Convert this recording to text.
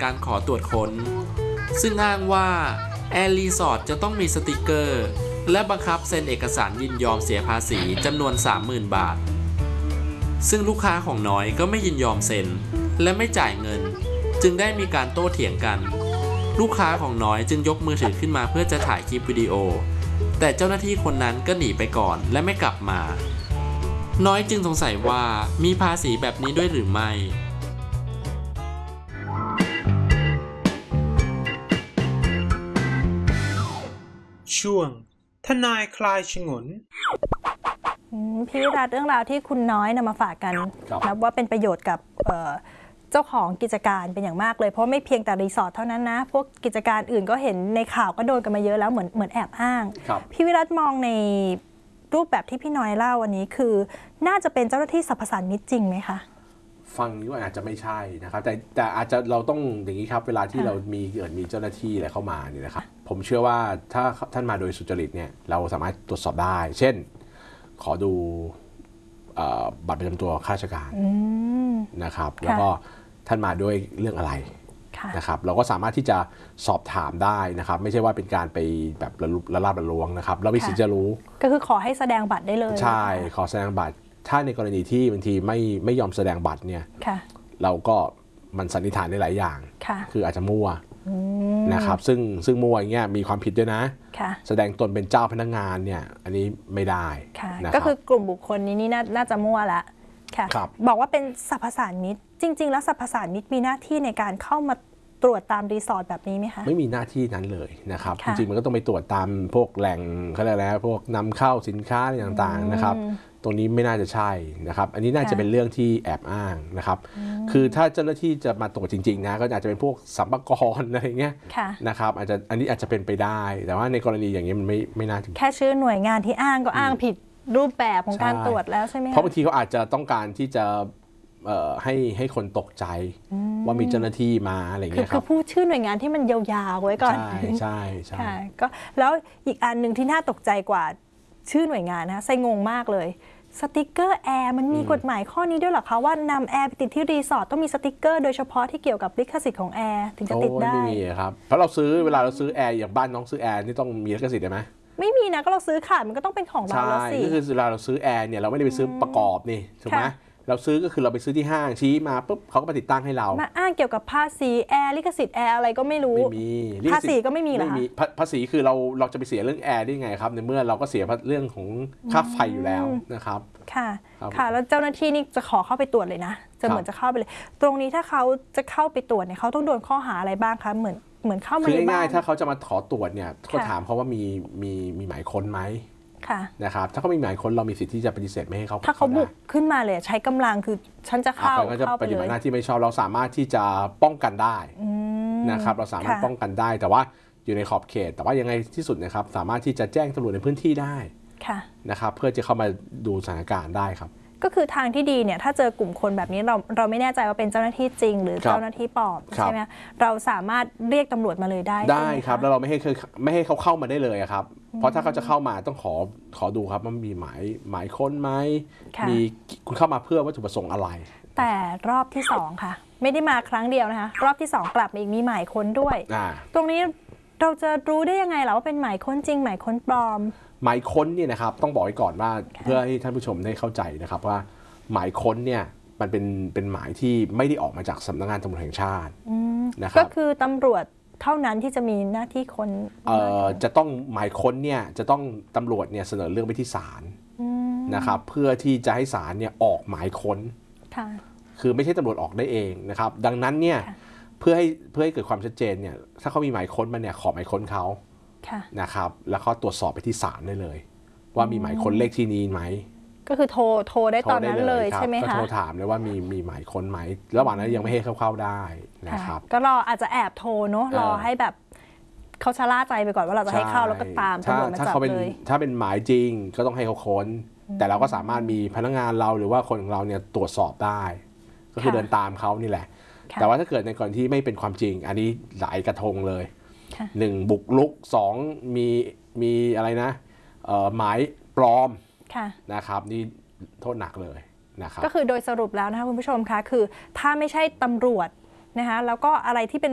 การขอตรวจค้นซึ่งอ้างว่าแอร์รีสอร์ทจะต้องมีสติกเกอร์และบังคับเซ็นเอกสารยินยอมเสียภาษีจำนวน 30,000 บาทซึ่งลูกค้าของน้อยก็ไม่ยินยอมเซ็นและไม่จ่ายเงินจึงได้มีการโต้เถียงกันลูกค้าของน้อยจึงยกมือถือขึ้นมาเพื่อจะถ่ายคลิปวิดีโอแต่เจ้าหน้าที่คนนั้นก็หนีไปก่อนและไม่กลับมาน้อยจึงสงสัยว่ามีภาษีแบบนี้ด้วยหรือไม่ช่วงทนายคลายฉงนพี่วิรัตเรื่องราวที่คุณน้อยนำมาฝากกันนับว่าเป็นประโยชน์กับเจ้าของกิจการเป็นอย่างมากเลยเพราะไม่เพียงแต่รีสอร์ทเท่านั้นนะพวกกิจการอื่นก็เห็นในข่าวก็โดนกันมาเยอะแล้วเหมือนแอบอ้างพี่วิรัตมองในรูปแบบที่พี่น้อยเล่าวันนี้คือน่าจะเป็นเจ้าหน้าที่สรรพสามิตจริงไหมคะฟังนี้ว่าอาจจะไม่ใช่นะครับแต่อาจจะเราต้องอย่างนี้ครับเวลาที่เราเกิดมีเจ้าหน้าที่อะไรเข้ามาเนี่ยนะครับผมเชื่อว่าถ้าท่านมาโดยสุจริตเนี่ยเราสามารถตรวจสอบได้เช่นขอดูบัตรประจำตัวข้าราชการนะครับแล้วก็ท่านมาด้วยเรื่องอะไรนะครับเราก็สามารถที่จะสอบถามได้นะครับไม่ใช่ว่าเป็นการไปแบบละลาบละลวงนะครับเรามีสิทธิ์จะรู้ก็คือขอให้แสดงบัตรได้เลยใช่ขอแสดงบัตรถ้าในกรณีที่บางทีไม่ยอมแสดงบัตรเนี่ยเราก็มันสันนิษฐานได้หลายอย่างคืออาจจะมั่วนะครับซึ่งมั่วอย่างเงี้ยมีความผิดด้วยนะแสดงตนเป็นเจ้าพนักงานเนี่ยอันนี้ไม่ได้ก็คือกลุ่มบุคคลนี้น่าจะมั่วละบอกว่าเป็นสรรพสามิตจริงๆแล้วสรรพสามิตมีหน้าที่ในการเข้ามาตรวจตามรีสอร์ทแบบนี้ไหมคะไม่มีหน้าที่นั้นเลยนะครับจริงๆมันก็ต้องไปตรวจตามพวกแหล่งเขาเรียกอะไรพวกนำเข้าสินค้าอะไรต่างๆนะครับตรงนี้ไม่น่าจะใช่นะครับอันนี้น่าจะเป็นเรื่องที่แอบอ้างนะครับคือถ้าเจ้าหน้าที่จะมาตรวจจริงๆนะก็อาจจะเป็นพวกสรรพากรอะไรเงี้ยนะครับอันนี้อาจจะเป็นไปได้แต่ว่าในกรณีอย่างนี้มันไม่น่าถึงแค่ชื่อหน่วยงานที่อ้างก็อ้างผิดรูปแบบของการตรวจแล้วใช่ไหมเพราะบางทีเขาอาจจะต้องการที่จะให้คนตกใจว่ามีเจ้าหน้าที่มาอะไรอย่างเงี้ยครับคือพูดชื่อหน่วยงานที่มันยาวๆไว้ก่อนใช่ก็แล้วอีกอันหนึ่งที่น่าตกใจกว่าชื่อหน่วยงานนะไซงงมากเลยสติกเกอร์แอร์มันมีกฎหมายข้อนี้ด้วยหรอคะว่านำแอร์ไปติดที่รีสอร์ทต้องมีสติกเกอร์โดยเฉพาะที่เกี่ยวกับลิขสิทธิ์ของแอร์ถึงจะติดได้ไม่มีครับเพราะเวลาเราซื้อแอร์อย่างบ้านน้องซื้อแอร์นี่ต้องมีลิขสิทธิ์ไหมไม่มีนะก็เราซื้อขาดมันก็ต้องเป็นของเราแล้วสิก็คือเวลาเราซื้อแอร์เนี่ยเราไม่ได้ไปซื้อประกอบนี่ถูกไหมเราซื้อก็คือเราไปซื้อที่ห้างชี้มาปุ๊บเขาก็มาติดตั้งให้เรามาอ้างเกี่ยวกับภาษีแอร์ลิขสิทธิ์แอร์อะไรก็ไม่รู้ไม่มีภาษีก็ไม่มีหรอคะภาษีคือเราจะไปเสียเรื่องแอร์ได้ไงครับในเมื่อเราก็เสียเรื่องของค่าไฟอยู่แล้วนะครับค่ะแล้วเจ้าหน้าที่นี่จะขอเข้าไปตรวจเลยนะจะเหมือนจะเข้าไปเลยตรงนี้ถ้าเขาจะเข้าไปตรวจเนี่ยเขาต้องโดนข้อหาอะไรบ้างคะเหมือนเข้ามาคือง่ายๆถ้าเขาจะมาขอตรวจเนี่ยก็ถามเขาว่ามีหมายค้นไหมนะครับถ้าเขามีหมายค้นเรามีสิทธิ์ที่จะปฏิเสธไม่ให้เขาถ้าเขาบุกขึ้นมาเลยใช้กำลังคือฉันจะเข้าก็จะปฏิบัติหน้าที่ไม่ชอบเราสามารถที่จะป้องกันได้นะครับเราสามารถป้องกันได้แต่ว่าอยู่ในขอบเขตแต่ว่ายังไงที่สุดนะครับสามารถที่จะแจ้งตำรวจในพื้นที่ได้นะครับเพื่อจะเข้ามาดูสถานการณ์ได้ครับก็คือทางที่ดีเนี่ยถ้าเจอกลุ่มคนแบบนี้เราไม่แน่ใจว่าเป็นเจ้าหน้าที่จริงหรือเจ้าหน้าที่ปลอมใช่ไหมเราสามารถเรียกตำรวจมาเลยได้ครับแล้วเราไม่ให้เขาเข้ามาได้เลยครับเพราะถ้าเขาจะเข้ามาต้องขอดูครับว่ามีหมายค้นไหมมีคุณเข้ามาเพื่อวัตถุประสงค์อะไรแต่รอบที่2ค่ะไม่ได้มาครั้งเดียวนะคะรอบที่2กลับมาอีกมีหมายค้นด้วยตรงนี้เราจะรู้ได้ยังไงล่ะว่าเป็นหมายค้นจริงหมายค้นปลอมหมายค้นเนี่ยนะครับต้องบอกไว้ก่อนว่าเพื่อให้ท่านผู้ชมได้เข้าใจนะครับว่าหมายค้นเนี่ยมันเป็นหมายที่ไม่ได้ออกมาจากสำนักงานตำรวจแห่งชาตินะครับก็คือตำรวจเท่านั้นที่จะมีหน้าที่ค้นจะต้องหมายค้นเนี่ยจะต้องตำรวจเนี่ยเสนอเรื่องไปที่ศาลนะครับเพื่อที่จะให้ศาลเนี่ยออกหมายค้นคือไม่ใช่ตำรวจออกได้เองนะครับดังนั้นเนี่ยเพื่อให้เกิดความชัดเจนเนี่ยถ้าเขามีหมายค้นมาเนี่ยขอหมายค้นเขานะครับแล้วก็ตรวจสอบไปที่ศาลได้เลยว่ามีหมายค้นเลขที่นี้ไหมก็คือโทรได้ตอนนั้นเลยใช่ไหมคะก็โทรถามเลยว่ามีหมายค้นไหมระหว่างนั้นยังไม่ให้เข้าได้นะครับก็รออาจจะแอบโทรเนาะรอให้แบบเขาชะล่าใจไปก่อนว่าเราจะให้เข้าแล้วก็ตามตำรวจมาจับเลยถ้าเป็นหมายจริงก็ต้องให้เขาค้นแต่เราก็สามารถมีพนักงานเราหรือว่าคนของเราเนี่ยตรวจสอบได้ก็คือเดินตามเขานี่แหละแต่ว่าถ้าเกิดในกรณีที่ไม่เป็นความจริงอันนี้หลายกระทงเลย1บุกรุก2มีอะไรนะหมายปลอมนะครับนี่โทษหนักเลยนะครับก็คือโดยสรุปแล้วนะคะคุณผู้ชมคะคือถ้าไม่ใช่ตำรวจนะคะแล้วก็อะไรที่เป็น